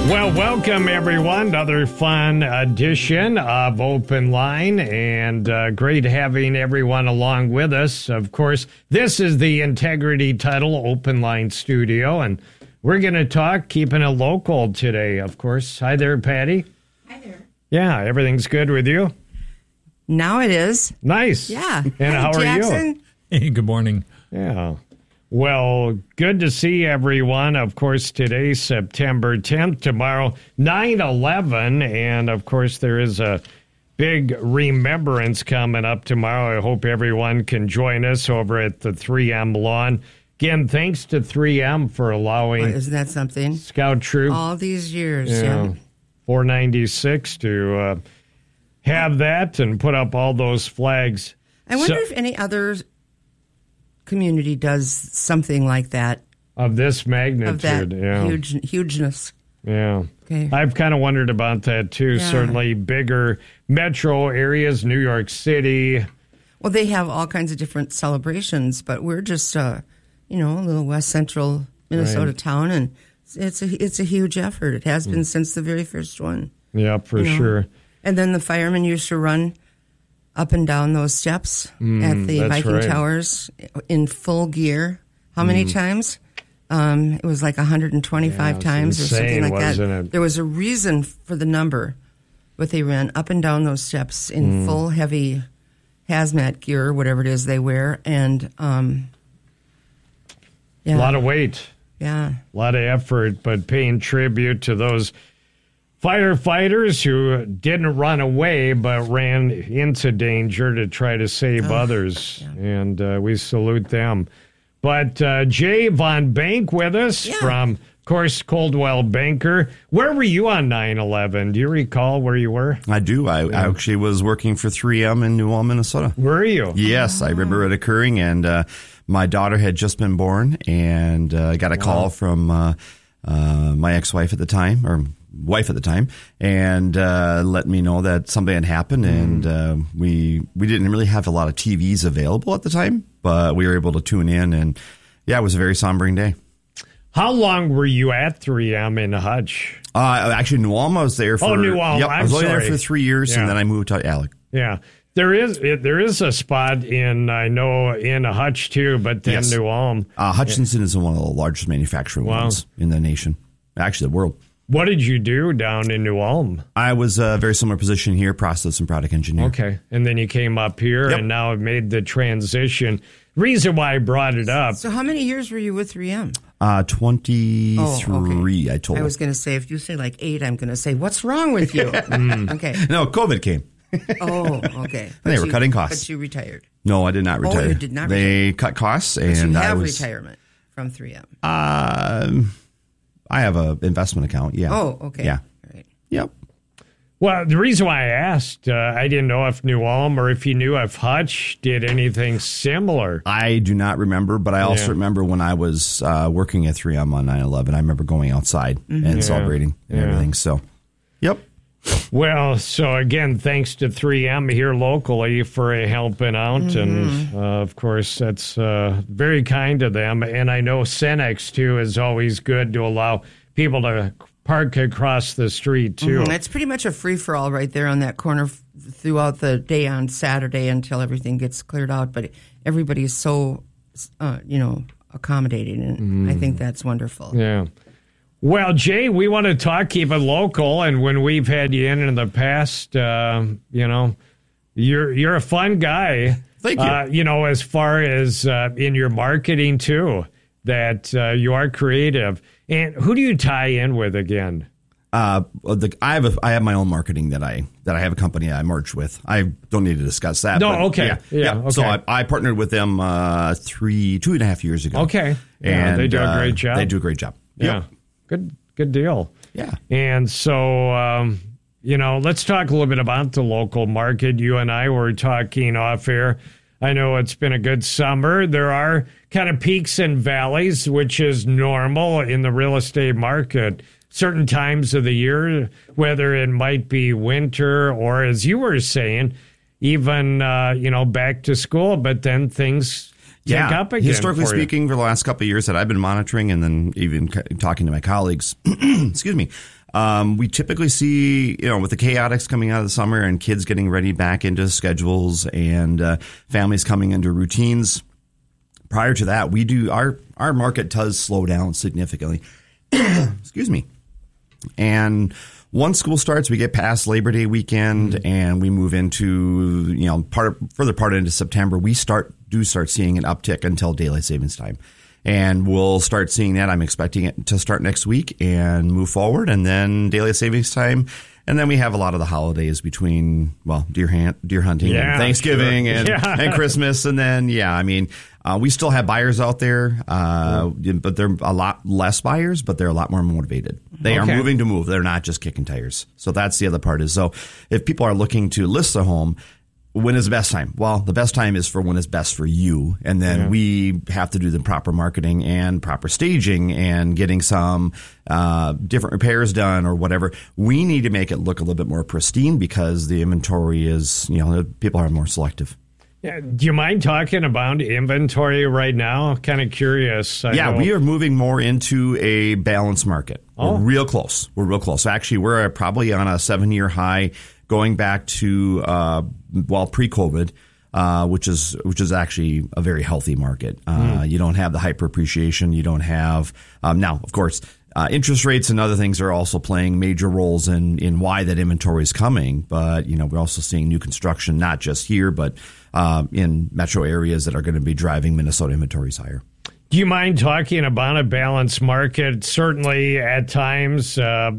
Well, welcome everyone. Another fun edition of Open Line, and great having everyone along with us. Of course, this is the Integrity Title Open Line Studio, and we're going to talk keeping it local today, of course. Hi there, Patty. Hi there. Yeah, everything's good with you? Now it is. Nice. Yeah. And how are Jackson? you? Hey, good morning. Yeah. Well, good to see everyone. Of course, today's September 10th, tomorrow 9/11, and of course there is a big remembrance coming up tomorrow. I hope everyone can join us over at the 3M lawn. Again, thanks to 3M for allowing Isn't that something? Scout Troop All these years, yeah. 496 to have that and put up all those flags. I wonder if any other community does something like that. Of this magnitude, Of that yeah. hugeness. Yeah. Okay. I've kind of wondered about that, too. Yeah. Certainly bigger metro areas, New York City. Well, they have all kinds of different celebrations, but we're just, a little west central Minnesota town, and it's a huge effort. It has been since the very first one. Yeah, for sure. And then the firemen used to run up and down those steps at the Viking right. Towers in full gear. How many times? It was like 125 times or something like that. It? There was a reason for the number, but they ran up and down those steps in full heavy hazmat gear, whatever it is they wear, and A lot of weight, yeah, a lot of effort, but paying tribute to those firefighters who didn't run away but ran into danger to try to save others, and we salute them. But Jay Von Bank with us from, of course, Coldwell Banker. Where were you on 9/11? Do you recall where you were? I do. I actually was working for 3M in New Ulm, Minnesota. Were you? Yes, I remember it occurring, and my daughter had just been born, and I got a call from my ex-wife at the time, or wife at the time, and let me know that something had happened, and we didn't really have a lot of TVs available at the time, but we were able to tune in, and yeah, it was a very sombering day. How long were you at 3M in Hutch? Actually, New Ulm, I was there for... New Ulm, I was only there sorry. for 3 years, and then I moved to Alec. Yeah. There is a spot in Hutch, too, but then Yes. New Ulm. Hutchinson is one of the largest manufacturing ones in the nation, actually the world. What did you do down in New Ulm? I was a very similar position here, process and product engineer. Okay. And then you came up here and now have made the transition. Reason why I brought it up. So how many years were you with 3M? 23, okay. I told I was going to say, if you say like 8, I'm going to say, what's wrong with you? Okay. No, COVID came. Oh, okay. They were cutting costs. But you retired. No, I did not retire. you did not They cut costs, But and you I have was... retirement from 3M. I have an investment account, yeah. Oh, okay. Yeah. All right. Yep. Well, the reason why I asked, I didn't know if New Ulm or if you knew if Hutch did anything similar. I do not remember, but I also remember when I was working at 3M on 9/11, I remember going outside and celebrating and everything. So, yep. Well, so again, thanks to 3M here locally for helping out. And, of course, that's very kind of them. And I know Cenex, too, is always good to allow people to park across the street, too. It's pretty much a free-for-all right there on that corner throughout the day on Saturday until everything gets cleared out. But everybody is so, accommodating, and I think that's wonderful. Yeah. Well, Jay, we want to talk, keep it local, and when we've had you in the past, you're a fun guy. Thank you. As far as in your marketing, too, that you are creative. And who do you tie in with again? I have my own marketing that I have a company I merged with. I don't need to discuss that. No, but okay. Yeah. Okay. So I partnered with them 2.5 years ago. Okay. And they do a great job. They do a great job. Yeah. Yep. Good deal. Yeah. And so, let's talk a little bit about the local market. You and I were talking off air. I know it's been a good summer. There are kind of peaks and valleys, which is normal in the real estate market. Certain times of the year, whether it might be winter or, as you were saying, even, back to school, but then things tick up again. Historically speaking, for the last couple of years that I've been monitoring, and then even talking to my colleagues, excuse me, we typically see, with the chaotics coming out of the summer and kids getting ready back into schedules and families coming into routines. Prior to that, we do our market does slow down significantly. Excuse me. And once school starts, we get past Labor Day weekend and we move into, further part into September, we start seeing an uptick until daylight savings time. And we'll start seeing that. I'm expecting it to start next week and move forward, and then daylight savings time. And then we have a lot of the holidays between, deer hunting and Thanksgiving and Christmas. And then, we still have buyers out there, but they're a lot less buyers, but they're a lot more motivated. They are moving to move. They're not just kicking tires. So that's the other part is, so if people are looking to list a home, when is the best time? Well, the best time is for when is best for you. And then we have to do the proper marketing and proper staging and getting some different repairs done or whatever. We need to make it look a little bit more pristine because the inventory is, people are more selective. Yeah. Do you mind talking about inventory right now? Kind of curious. We are moving more into a balanced market. Oh. We're real close. Actually, we're probably on a 7-year high going back to, pre-COVID, which is actually a very healthy market. You don't have the hyper appreciation. You don't have, now, of course, interest rates and other things are also playing major roles in why that inventory is coming. But, we're also seeing new construction, not just here, but in metro areas that are going to be driving Minnesota inventories higher. Do you mind talking about a balanced market? Certainly, at times,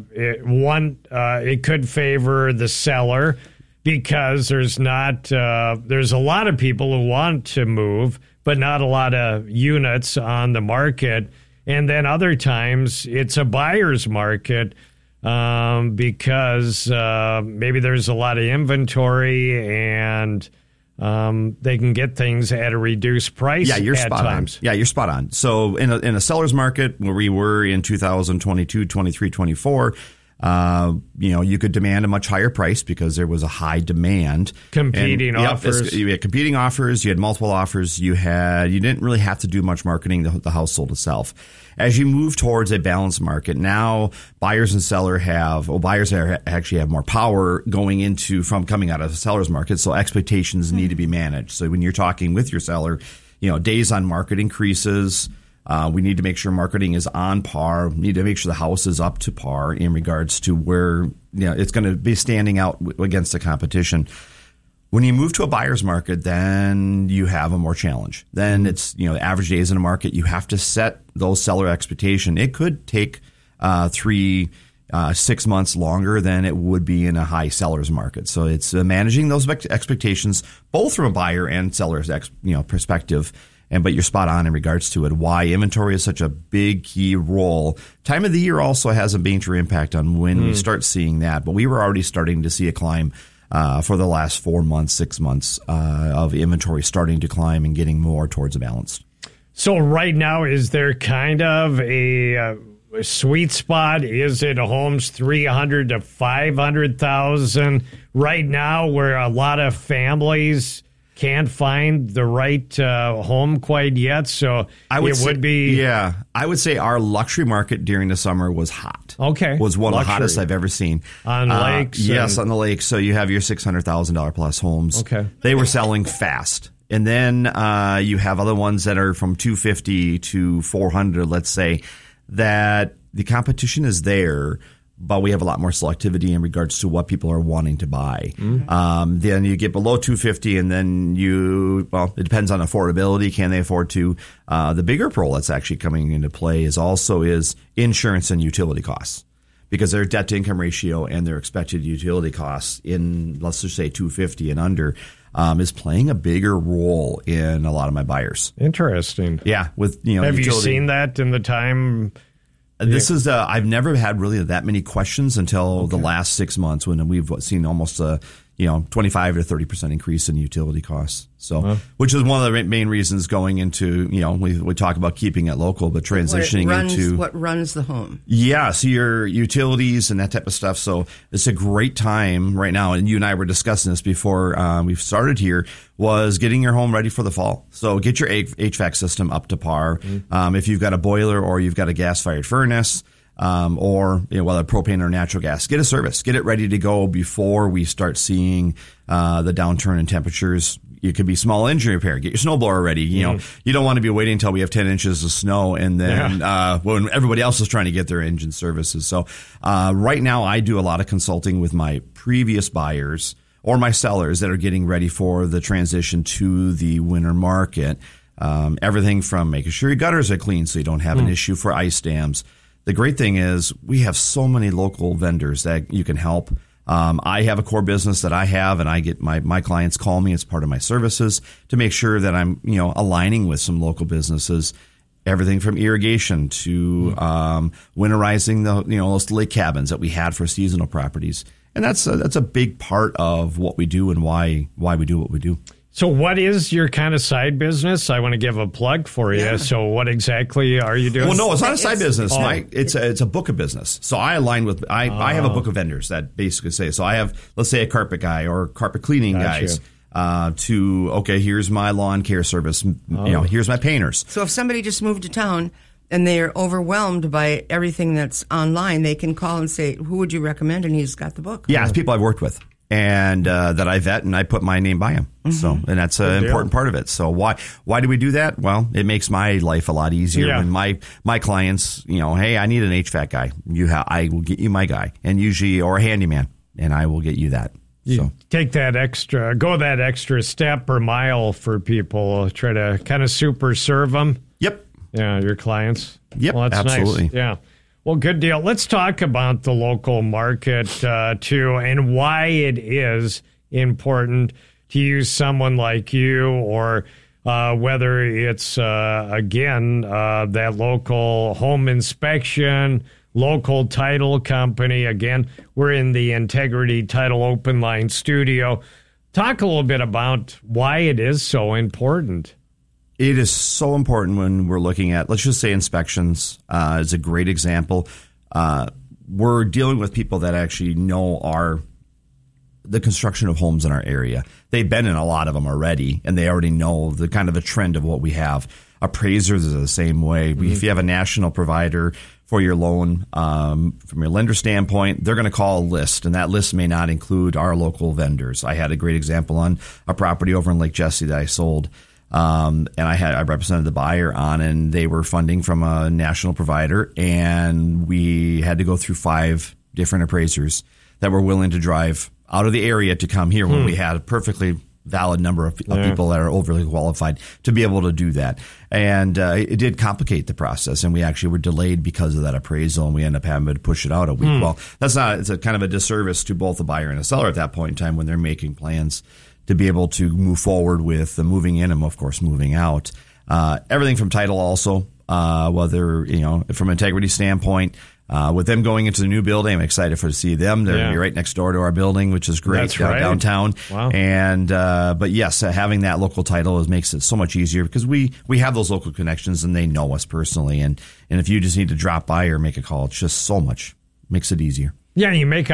it could favor the seller because there's a lot of people who want to move, but not a lot of units on the market. And then other times, it's a buyer's market because maybe there's a lot of inventory and they can get things at a reduced price. Yeah, you're spot on. Yeah, you're spot on. So in a seller's market where we were in 2022, 23, 24, you could demand a much higher price because there was a high demand. Competing offers. You had competing offers. You had multiple offers. You didn't really have to do much marketing. The house sold itself. As you move towards a balanced market, now buyers and buyers actually have more power from coming out of the seller's market. So expectations need to be managed. So when you're talking with your seller, days on market increases. We need to make sure marketing is on par. We need to make sure the house is up to par in regards to where it's going to be standing out against the competition. When you move to a buyer's market, then you have a more challenge. Then it's average days in a market. You have to set those seller expectation. It could take 6 months longer than it would be in a high seller's market. So it's managing those expectations both from a buyer and seller's perspective. But you're spot on in regards to it. Why inventory is such a big key role. Time of the year also has a major impact on when we start seeing that. But we were already starting to see a climb for the last 4 months, 6 months of inventory starting to climb and getting more towards a balance. So right now, is there kind of a sweet spot? Is it homes 300 to 500,000 right now, where a lot of families can't find the right home quite yet? So I would say our luxury market during the summer was hot. Okay, was one of the hottest I've ever seen on lakes. Yes, on the lakes. So you have your $600,000 plus homes. Okay, they were selling fast. And then you have other ones that are from 250 to 400, let's say, that the competition is there, but we have a lot more selectivity in regards to what people are wanting to buy. Mm-hmm. Then you get below 250, and then it depends on affordability. Can they afford to? The bigger role that's actually coming into play is insurance and utility costs, because their debt to income ratio and their expected utility costs in, let's just say, 250 and under, is playing a bigger role in a lot of my buyers. Interesting. Yeah. Have utility. You seen that in the time? This is I've never had really that many questions until the last 6 months, when we've seen almost 25 to 30% increase in utility costs. So, which is one of the main reasons going into, we talk about keeping it local, but transitioning into what runs the home. Yeah. So your utilities and that type of stuff. So it's a great time right now. And you and I were discussing this before we've started here, was getting your home ready for the fall. So get your HVAC system up to par. If you've got a boiler or you've got a gas fired furnace, or whether propane or natural gas, get a service, get it ready to go before we start seeing the downturn in temperatures. It could be small engine repair. Get your snowblower ready. You don't want to be waiting until we have 10 inches of snow and then when everybody else is trying to get their engine services. So right now I do a lot of consulting with my previous buyers or my sellers that are getting ready for the transition to the winter market. Everything from making sure your gutters are clean so you don't have an issue for ice dams. The great thing is we have so many local vendors that you can help. I have a core business that I have, and I get my clients call me as part of my services to make sure that I'm, aligning with some local businesses. Everything from irrigation to winterizing those lake cabins that we had for seasonal properties, and that's a big part of what we do and why we do what we do. So what is your kind of side business? I want to give a plug for you. Yeah. So what exactly are you doing? Well, no, it's not a side business. It's a book of business. So I align with, I have a book of vendors that basically say, so I have, let's say, a carpet guy or carpet cleaning guys. Here's my lawn care service. Here's my painters. So if somebody just moved to town and they're overwhelmed by everything that's online, they can call and say, who would you recommend? And he's got the book. Yeah, it's people I've worked with. And that I vet and I put my name by them. So, and that's an important part of it. So why do we do that? Well, it makes my life a lot easier when my clients, hey, I need an HVAC guy. I will get you my guy, and usually or a handyman, and I will get you that. You take that extra step or mile for people. Try to kind of super serve them. Yep. Yeah, your clients. Yep. Well, that's absolutely. Nice. Yeah. Well, good deal. Let's talk about the local market, too, and why it is important to use someone like you or whether it's, that local home inspection, local title company. Again, we're in the Integrity Title Open Line studio. Talk a little bit about why it is so important. It is so important when we're looking at, let's just say, inspections is a great example. We're dealing with people that actually know the construction of homes in our area. They've been in a lot of them already, and they already know the kind of a trend of what we have. Appraisers are the same way. If you have a national provider for your loan, from your lender standpoint, they're going to call a list, and that list may not include our local vendors. I had a great example on a property over in Lake Jesse that I sold. And I represented the buyer on, and they were funding from a national provider, and we had to go through 5 different appraisers that were willing to drive out of the area to come here when we had a perfectly valid number of people that are overly qualified to be able to do that. And it did complicate the process, and we actually were delayed because of that appraisal, and we ended up having to push it out a week. Well, it's a kind of a disservice to both the buyer and the seller at that point in time when they're making plans to be able to move forward with the moving in and, of course, moving out. Everything from title also, whether, from an integrity standpoint, with them going into the new building, I'm excited to see them. They're going to be right next door to our building, which is great. That's right. Downtown. Wow. And, but yes, having that local title makes it so much easier because we have those local connections and they know us personally. And if you just need to drop by or make a call, it's just so much, makes it easier. Yeah, you make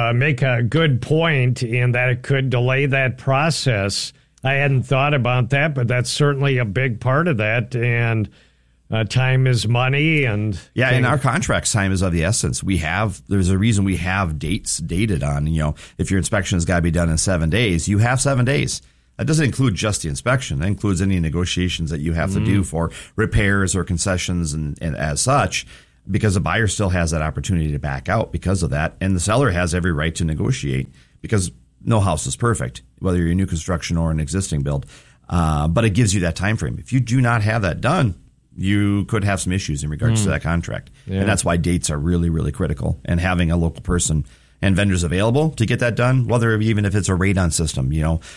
a good point in that it could delay that process. I hadn't thought about that, but that's certainly a big part of that. And time is money, and in our contracts, time is of the essence. There's a reason we have dates dated on. If your inspection has got to be done in 7 days, you have 7 days. That doesn't include just the inspection. That includes any negotiations that you have to do for repairs or concessions, and as such. Because the buyer still has that opportunity to back out because of that. And the seller has every right to negotiate because no house is perfect, whether you're a new construction or an existing build. But it gives you that time frame. If you do not have that done, you could have some issues in regards to that contract. Yeah. And that's why dates are really, really critical. And having a local person and vendors available to get that done, whether even if it's a radon system,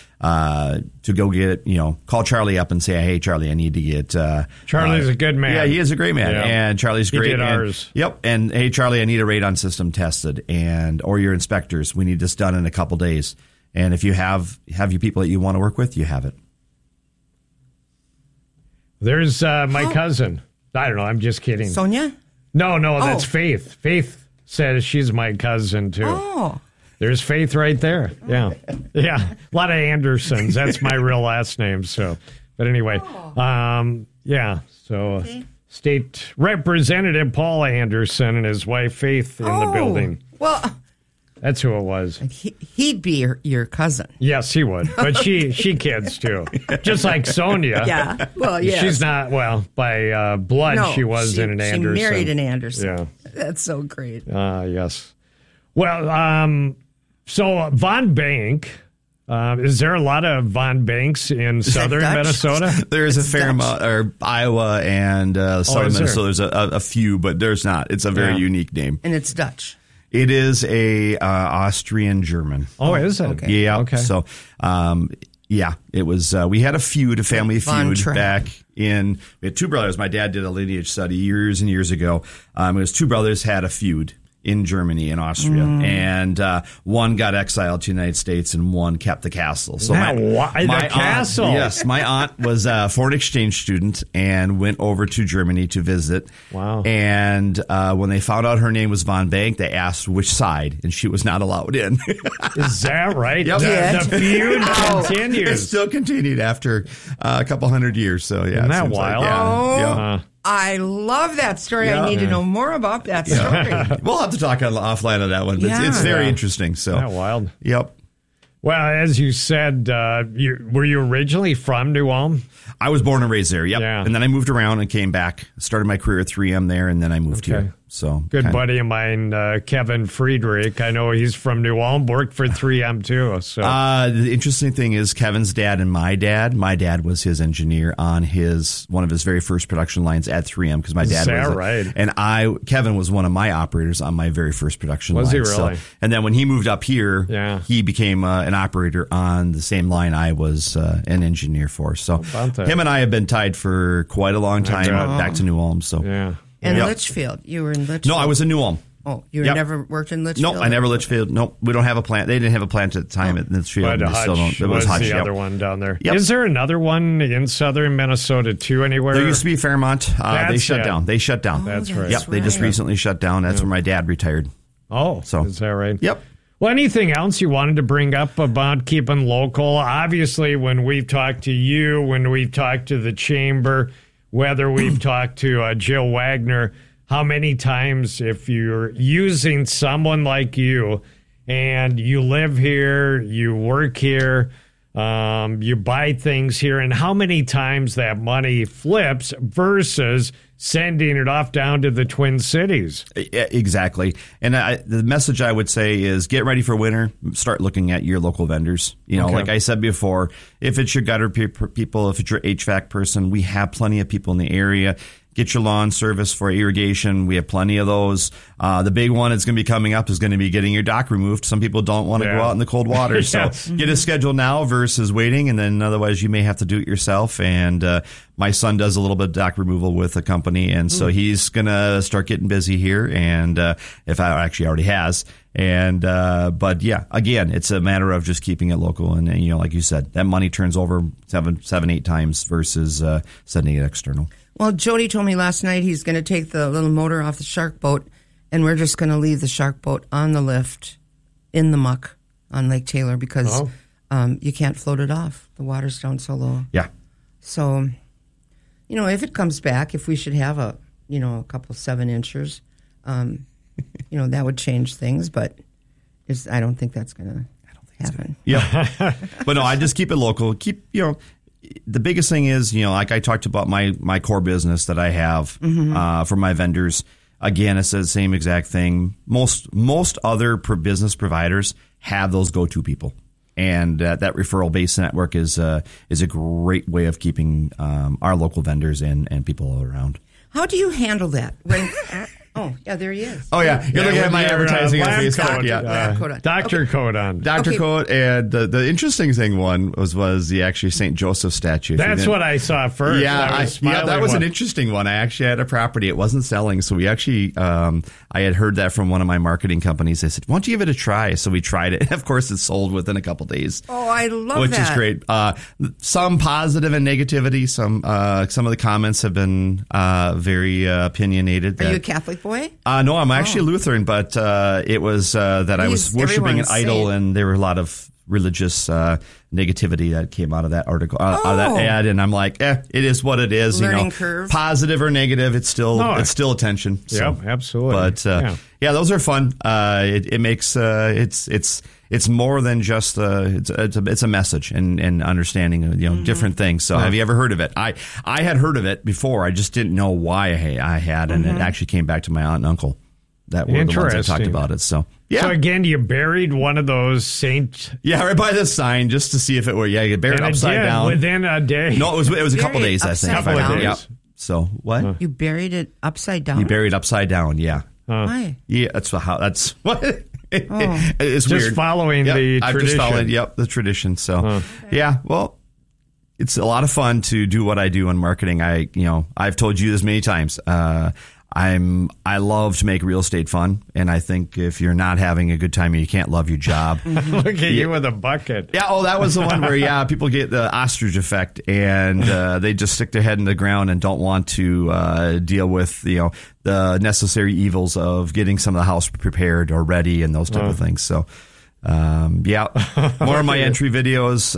to go get it, call Charlie up and say, hey, Charlie, I need to get... Charlie's a good man. Yeah, he is a great man. Yeah. And Charlie's great. He did ours. Yep. And, hey, Charlie, I need a radon system tested or your inspectors. We need this done in a couple days. And if you have your people that you want to work with, you have it. There's my cousin. I don't know. I'm just kidding. Sonia? No, that's Faith. Faith says she's my cousin, too. Oh. There's Faith right there. Yeah. Yeah. A lot of Andersons. That's my real last name. So, but anyway, yeah. So, Okay. State Representative Paul Anderson and his wife Faith in the building. Well, That's who it was. he'd be your cousin. Yes, he would. But she kids too. Just like Sonia. Yeah. Well, yeah. She's not, well, by blood, No, she wasn't an Anderson. She married an Anderson. Yeah. That's so great. Yes. Well, so Von Bank, is there a lot of Von Banks in southern Dutch? Minnesota? There's a fair amount, or Iowa and southern is there? Minnesota. There's a few, but there's not. It's a very unique name. And it's Dutch. It is a Austrian German. Oh, is it? Okay. Yeah. Okay. So, yeah, it was. We had a family Von feud Trapp. back in. We had two brothers. My dad did a lineage study years and years ago. It was two brothers had a feud in Germany and Austria, and one got exiled to the United States, and one kept the castle. So the castle. Aunt, yes, my aunt was a foreign exchange student and went over to Germany to visit. Wow! And when they found out her name was Von Bank, they asked which side, and she was not allowed in. Is that right? Yep. The feud It continues. still continued after a couple hundred years. So yeah, Isn't it that seems wild? Yeah. I love that story. Yeah. I need to know more about that story. We'll have to talk offline on that one. But it's very interesting. So Isn't that wild? Yep. Well, as you said, were you originally from New Ulm? I was born and raised there. Yep. Yeah. And then I moved around and came back. Started my career at 3M there, and then I moved here. So Good buddy of mine, Kevin Friedrich. I know he's from New Ulm, worked for 3M too. So the interesting thing is Kevin's dad and my dad was his engineer on one of his very first production lines at 3M, because my dad was right? And Kevin was one of my operators on my very first production line. Was he really? And then when he moved up here, he became an operator on the same line I was an engineer for. So him and I have been tied for quite a long time, back to New Ulm. So yeah. And Litchfield. You were in Litchfield. No, I was in New Ulm. Oh, you never worked in Litchfield? No, I never Litchfield. No, we don't have a plant. They didn't have a plant at the time at Litchfield. But Hutch was the other one down there. Yep. Is there another one in southern Minnesota too anywhere? There used to be Fairmont. They shut down. They shut down. That's right. Yep, they just recently shut down. That's where my dad retired. Oh, so is that right? Yep. Well, anything else you wanted to bring up about keeping local? Obviously, when we've talked to you, when we've talked to the chamber, whether we've talked to Jill Wagner, how many times, if you're using someone like you and you live here, you work here, you buy things here, and how many times that money flips versus sending it off down to the Twin Cities. Exactly. And the message I would say is get ready for winter. Start looking at your local vendors. Like I said before, if it's your gutter people, if it's your HVAC person, we have plenty of people in the area. Get your lawn service for irrigation. We have plenty of those. The big one that's going to be coming up is going to be getting your dock removed. Some people don't want to go out in the cold water. So get a schedule now versus waiting, and then otherwise you may have to do it yourself. And my son does a little bit of dock removal with a company, and so he's going to start getting busy here. And if I actually already has. And but yeah, again, it's a matter of just keeping it local. And like you said, that money turns over 7, 8 times versus sending it external. Well, Jody told me last night he's going to take the little motor off the shark boat, and we're just going to leave the shark boat on the lift in the muck on Lake Taylor because you can't float it off. The water's down so low. Yeah. So, if it comes back, if we should have a couple 7-inchers, that would change things, but I don't think that's going to happen. Yeah. But no, I just keep it local. The biggest thing is, like I talked about my core business that I have for my vendors. Again, it's the same exact thing. Most other business providers have those go-to people, and that referral-based network is a great way of keeping our local vendors and people all around. How do you handle that Oh, yeah, there he is. Oh, yeah. You're looking at my advertising on Facebook. Dr. Kodan. Dr. Kodan. And the interesting thing was the actually St. Joseph statue. That's what I saw first. Yeah, that was an interesting one. I actually had a property. It wasn't selling. So we actually, I had heard that from one of my marketing companies. They said, why don't you give it a try? So we tried it. And of course, it sold within a couple days. Oh, I love which is great. Some positive and negativity. Some of the comments have been very opinionated. Are you a Catholic boy? No, I'm actually Lutheran, but it was that I was worshiping an idol, and there were a lot of religious negativity that came out of that article, out of that ad, and I'm like, it is what it is. Learning curve. Positive or negative, it's still attention. So. Yeah, absolutely. But yeah, those are fun. It makes it's more than just it's a message and understanding different things. So have you ever heard of it? I had heard of it before. I just didn't know why I had, and it actually came back to my aunt and uncle that were the ones that talked about it. So yeah. So again, you buried one of those Saint. Yeah, right by the sign just to see if it were. Yeah, you buried upside down within a day. No, it was a couple days. I think. Couple of days. Yep. So what? You buried it upside down. You buried upside down. Yeah. Why? Yeah, that's what. It's just weird. Following the tradition. I've just followed, the tradition. So, yeah, well, it's a lot of fun to do what I do in marketing. I've told you this many times. I love to make real estate fun, and I think if you're not having a good time, you can't love your job. Look at you with a bucket. Yeah, that was the one where people get the ostrich effect, and they just stick their head in the ground and don't want to deal with the necessary evils of getting some of the house prepared or ready and those type of things. So. More of my entry videos,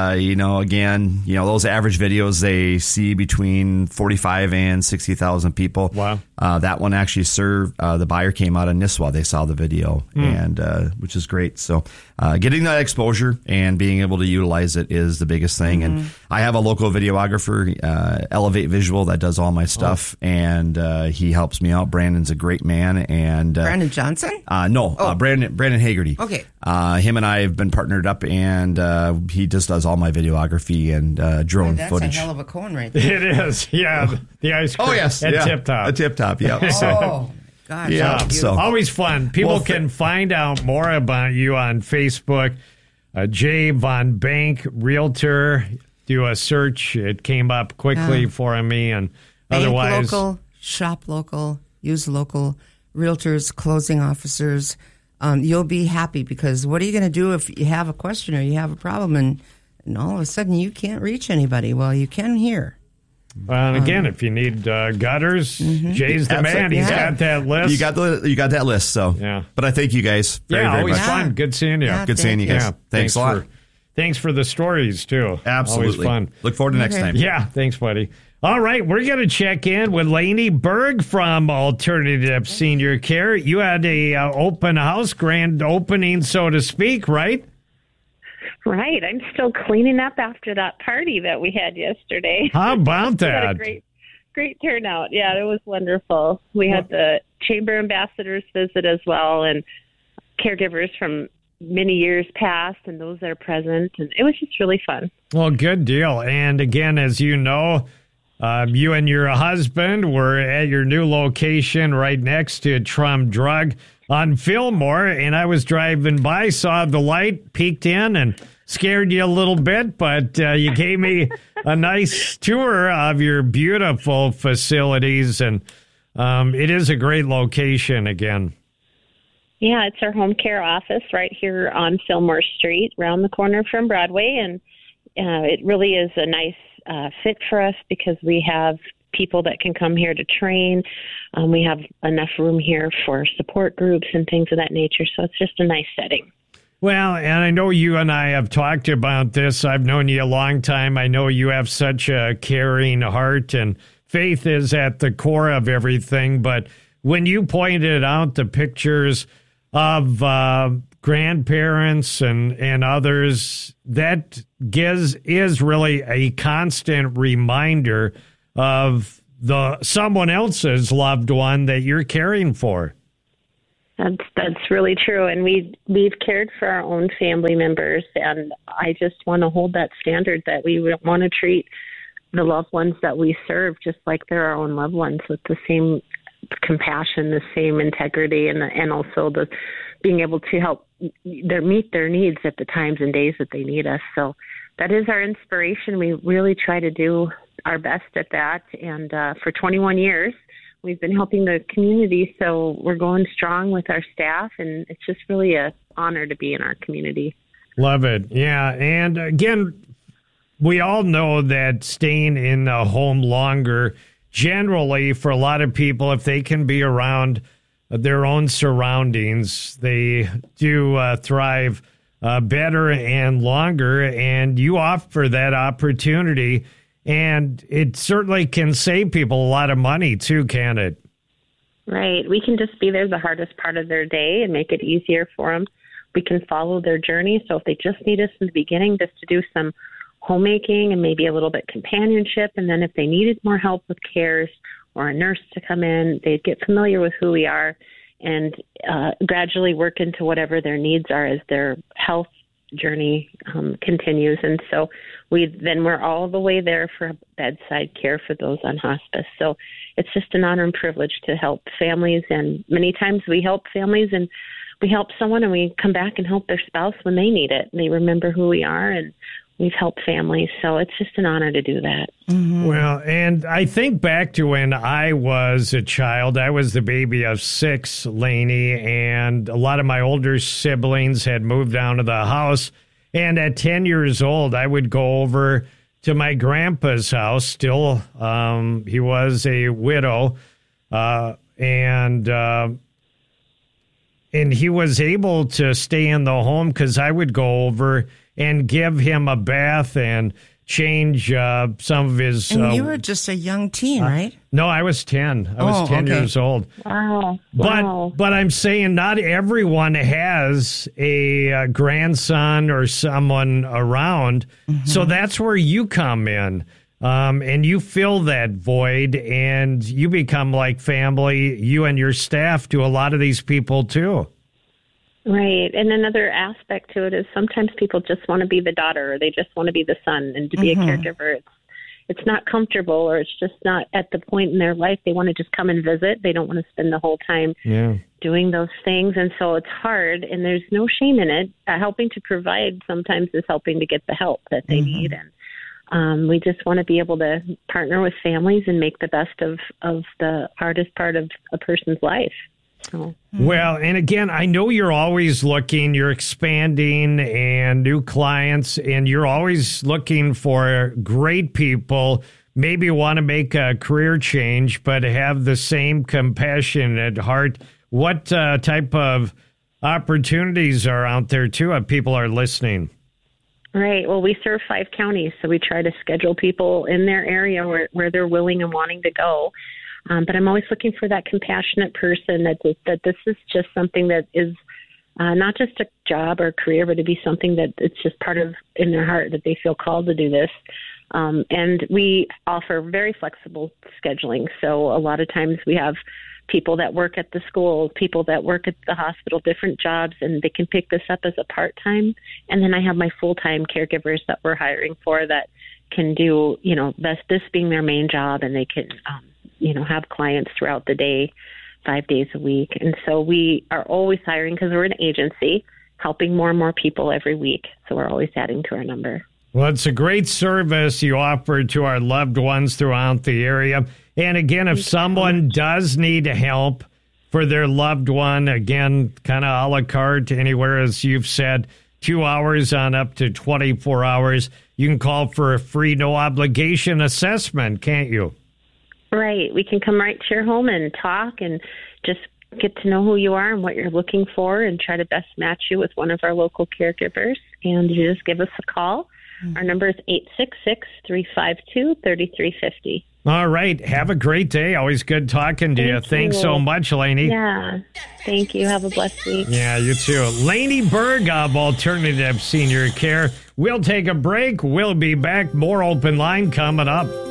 again, those average videos, they see between 45 and 60,000 people. Wow. That one actually the buyer came out of Nisswa. They saw the video and, which is great. So, getting that exposure and being able to utilize it is the biggest thing. And I have a local videographer, Elevate Visual, that does all my stuff. And, he helps me out. Brandon's a great man. And, Brandon Johnson? Brandon Hagerty. Okay. Him and I have been partnered up, and he just does all my videography and drone footage. That's a hell of a cone right there. It is, yeah. The ice cream. Oh, yes. At Tip Top. A Tip Top, yeah. Oh, gosh. Yeah. So always fun. People can find out more about you on Facebook. Jay Von Bank, Realtor. Do a search. It came up quickly for me. And Bank otherwise. Local, shop local, use local, realtors, closing officers. You'll be happy, because what are you going to do if you have a question or you have a problem and all of a sudden you can't reach anybody? Well, you can here. And again, if you need gutters, Jay's the man. He's got that list. You got that list. So yeah. But I thank you guys very always much. Fun. Good seeing you. Yeah, good seeing you guys. Yeah, thanks a lot. Thanks for the stories too. Absolutely. Always fun. Look forward to next time. Yeah, thanks, buddy. All right, we're going to check in with Lainey Berg from Alternative Senior Care. You had a open house, grand opening, so to speak, right? Right. I'm still cleaning up after that party that we had yesterday. How about that? We had a great turnout. Yeah, it was wonderful. We had the Chamber Ambassadors visit as well, and caregivers from many years past and those that are present, and it was just really fun. Well, good deal. And again, as you know, you and your husband were at your new location right next to Trum Drug on Fillmore, and I was driving by, saw the light, peeked in, and scared you a little bit, but you gave me a nice tour of your beautiful facilities, and it is a great location again. Yeah, it's our home care office right here on Fillmore Street, around the corner from Broadway, and it really is a nice fit for us because we have people that can come here to train. We have enough room here for support groups and things of that nature, so it's just a nice setting. Well, and I know you and I have talked about this. I've known you a long time. I know you have such a caring heart, and faith is at the core of everything. But when you pointed out the pictures of grandparents and others, that is really a constant reminder of someone else's loved one that you're caring for. That's really true, and we've cared for our own family members, and I just want to hold that standard that we want to treat the loved ones that we serve just like they're our own loved ones, with the same compassion, the same integrity, and also the being able to help meet their needs at the times and days that they need us. So that is our inspiration. We really try to do our best at that. And for 21 years, we've been helping the community. So we're going strong with our staff, and it's just really an honor to be in our community. Love it. Yeah. And again, we all know that staying in a home longer, generally for a lot of people, if they can be around their own surroundings, they do thrive better and longer. And you offer that opportunity, and it certainly can save people a lot of money too, can it? Right. We can just be there the hardest part of their day and make it easier for them. We can follow their journey. So if they just need us in the beginning just to do some homemaking and maybe a little bit companionship, and then if they needed more help with cares or a nurse to come in, they'd get familiar with who we are and gradually work into whatever their needs are as their health journey continues. And so we're all the way there for bedside care for those on hospice. So it's just an honor and privilege to help families. And many times we help families and we help someone and we come back and help their spouse when they need it. They remember who we are, and we've helped families. So it's just an honor to do that. Mm-hmm. Well, and I think back to when I was a child. I was the baby of 6, Lainey, and a lot of my older siblings had moved down to the house. And at 10 years old, I would go over to my grandpa's house. Still, he was a widow, and he was able to stay in the home because I would go over and give him a bath and change some of his... And you were just a young teen, right? No, I was 10. I was 10 years old. Wow. But I'm saying not everyone has a grandson or someone around. Mm-hmm. So that's where you come in. And you fill that void, and you become like family, you and your staff, to a lot of these people too. Right. And another aspect to it is sometimes people just want to be the daughter, or they just want to be the son, and to be a caregiver, it's not comfortable, or it's just not at the point in their life they want to just come and visit. They don't want to spend the whole time doing those things. And so it's hard, and there's no shame in it. Helping to provide sometimes is helping to get the help that they need. And we just want to be able to partner with families and make the best of the hardest part of a person's life. So. Well, and again, I know you're always looking, you're expanding and new clients, and you're always looking for great people, maybe want to make a career change, but have the same compassionate heart. What type of opportunities are out there, too, if people are listening? Right. Well, we serve 5 counties, so we try to schedule people in their area where they're willing and wanting to go. But I'm always looking for that compassionate person that this is just something that is not just a job or career, but to be something that it's just part of in their heart, that they feel called to do this. And we offer very flexible scheduling. So a lot of times we have people that work at the school, people that work at the hospital, different jobs, and they can pick this up as a part-time. And then I have my full-time caregivers that we're hiring for that can do, this being their main job, and they can, have clients throughout the day, 5 days a week. And so we are always hiring because we're an agency, helping more and more people every week. So we're always adding to our number. Well, it's a great service you offer to our loved ones throughout the area. And again, if someone does need help for their loved one, again, kind of a la carte, anywhere, as you've said, 2 hours on up to 24 hours, you can call for a free, no obligation assessment, can't you? Right. We can come right to your home and talk and just get to know who you are and what you're looking for, and try to best match you with one of our local caregivers. And you just give us a call. Our number is 866-352-3350. All right. Have a great day. Always good talking to you. Thanks so much, Lainey. Yeah. Thank you. Have a blessed week. Yeah, you too. Lainey Berg of Alternative Senior Care. We'll take a break. We'll be back. More Open Line coming up.